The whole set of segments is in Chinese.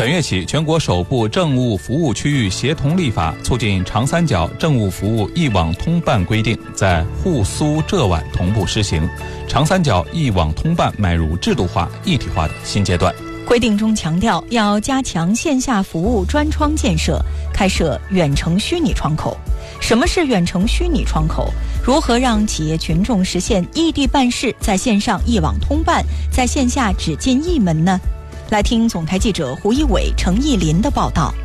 本月起，全国首部政务服务区域协同立法，促进长三角政务服务一网通办规定在沪苏浙皖同步施行，长三角一网通办迈入制度化、一体化的新阶段。 规定中强调要加强线下服务专窗建设，开设远程虚拟窗口。什么是远程虚拟窗口？如何让企业群众实现异地办事，在线上一网通办，在线下只进一门呢？来听总台记者胡一伟、程艺林的报道。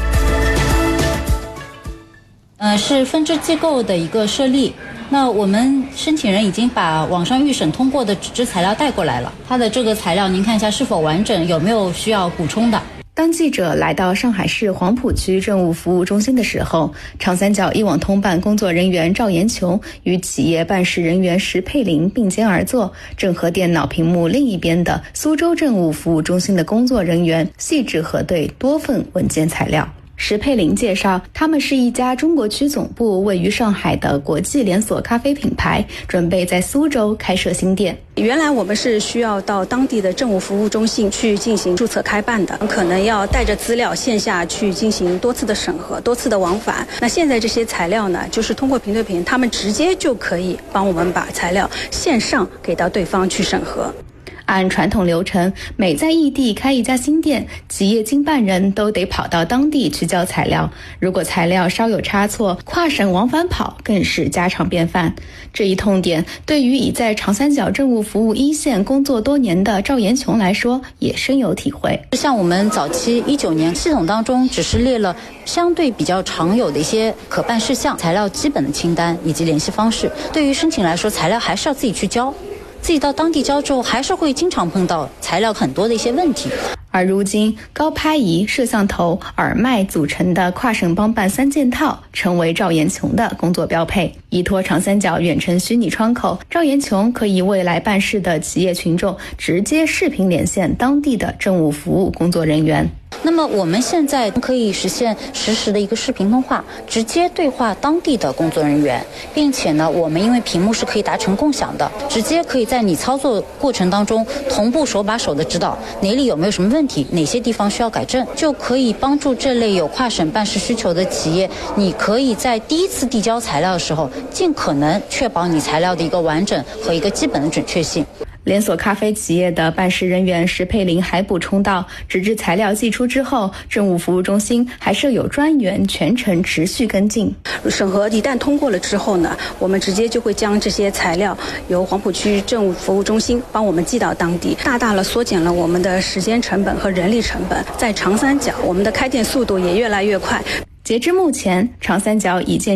是分支机构的一个设立。那我们申请人已经把网上预审通过的纸质材料带过来了，它的这个材料您看一下是否完整，有没有需要补充的。 当记者来到上海市黄浦区政务服务中心的时候，长三角一网通办工作人员赵延琼与企业办事人员石佩玲并肩而坐，正和电脑屏幕另一边的苏州政务服务中心的工作人员细致核对多份文件材料。石佩玲介绍，他们是一家中国区总部位于上海的国际连锁咖啡品牌，准备在苏州开设新店。 原来我们是需要到当地的政务服务中心去进行注册开办的，可能要带着资料线下去进行多次的审核、多次的往返。那现在这些材料呢，就是通过平对屏，他们直接就可以帮我们把材料线上给到对方去审核。 按传统流程，每在异地开一家新店，企业经办人都得跑到当地去交材料。如果材料稍有差错，跨省往返跑更是家常便饭。这一痛点对于已在长三角政务服务一线工作多年的赵延琼来说也深有体会。 像我们早期19年系统当中只是列了相对比较常有的一些可办事项、材料基本的清单以及联系方式，对于申请来说，材料还是要自己去交，自己到当地交之后，还是会经常碰到材料很多的一些问题。 而如今，高拍仪、摄像头、耳麦组成的跨省帮办3件套，成为赵延琼的工作标配。依托长三角远程虚拟窗口，赵延琼可以未来办事的企业群众直接视频连线当地的政务服务工作人员。 那么我们现在可以实现实时的一个视频通话，直接对话当地的工作人员，并且呢，我们因为屏幕是可以达成共享的，直接可以在你操作过程当中同步手把手的指导哪里有没有什么问题，哪些地方需要改正，就可以帮助这类有跨省办事需求的企业，你可以在第一次递交材料的时候，尽可能确保你材料的一个完整和一个基本的准确性。 连锁咖啡企业的办事人员石佩玲还补充到，纸质材料寄出之后，政务服务中心还设有专员全程持续跟进。 审核一旦通过了之后呢，我们直接就会将这些材料由黄浦区政务服务中心帮我们寄到当地，大大了缩减了我们的时间成本和人力成本。在长三角，我们的开店速度也越来越快。 截至目前，长三角已建